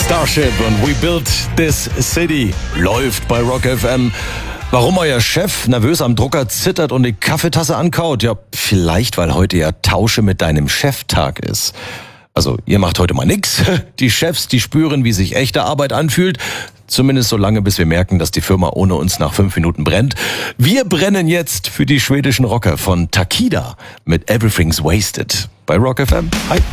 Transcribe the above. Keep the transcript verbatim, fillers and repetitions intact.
Starship und We Built This City läuft bei Rock F M. Warum euer Chef nervös am Drucker zittert und die Kaffeetasse ankaut? Ja, vielleicht, weil heute ja Tausche mit deinem Chef-Tag ist. Also, ihr macht heute mal nix. Die Chefs, die spüren, wie sich echte Arbeit anfühlt. Zumindest so lange, bis wir merken, dass die Firma ohne uns nach fünf Minuten brennt. Wir brennen jetzt für die schwedischen Rocker von Takida mit Everything's Wasted. Bei Rock F M. Hi.